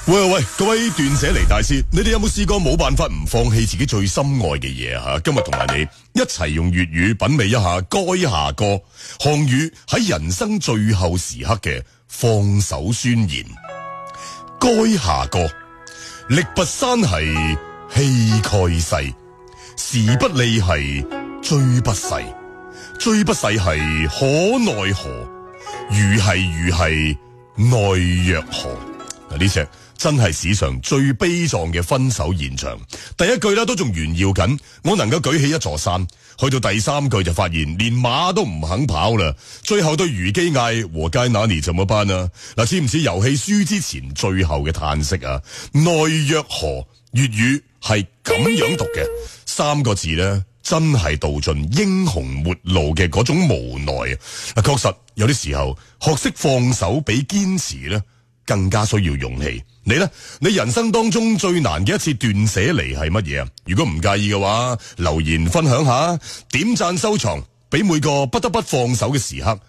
喂，各位斷捨離大師，你哋有冇試過冇辦法唔放棄自己最心愛嘅嘢吓？今日同埋你一齊用粵語品味一下該下歌項羽喺人生最後時刻嘅放手宣言。該下歌，力拔山兮氣蓋世，時不利兮騅不逝，騅不逝兮可奈何，如兮奈若何。呢隻真係史上最悲壯嘅分手現場。第一句啦都仲炫耀緊，我能夠舉起一座山。去到第三句就發現連馬都唔肯跑啦。最後對虞姬嗌和街那年怎麼辦啊？嗱，似唔似遊戲輸之前最後嘅嘆息啊？奈若何粵語係咁樣讀嘅，三個字呢，真係道盡英雄末路嘅嗰種無奈啊！嗱，確實有啲時候學識放手比堅持呢更加需要勇氣。你呢？你人生當中最難嘅一次斷捨離係乜嘢啊？如果唔介意嘅話，留言分享下，點讚收藏，俾每個不得不放手嘅時刻